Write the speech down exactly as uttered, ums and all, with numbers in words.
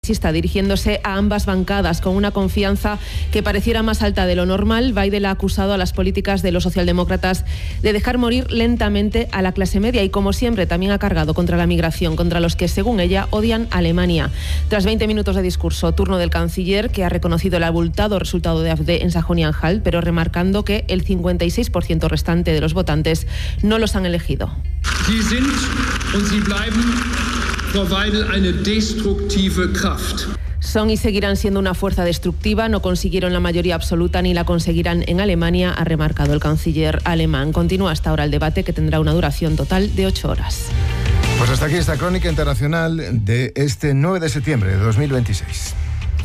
Dirigiéndose a ambas bancadas con una confianza que pareciera más alta de lo normal, Biden ha acusado a las políticas de los socialdemócratas de dejar morir lentamente a la clase media y, como siempre, también ha cargado contra la migración, contra los que, según ella, odian a Alemania. Tras veinte minutos de discurso, turno del canciller, que ha reconocido el abultado resultado de A F D en Sajonia-Anhalt, pero remarcando que el cincuenta y seis por ciento restante de los votantes no los han elegido. Sie sind und sie bleiben, Frau Weidel, eine destruktive Kraft. Son y seguirán siendo una fuerza destructiva, no consiguieron la mayoría absoluta ni la conseguirán en Alemania, ha remarcado el canciller alemán. Continúa hasta ahora el debate, que tendrá una duración total de ocho horas. Pues hasta aquí esta crónica internacional de este nueve de septiembre de dos mil veintiséis.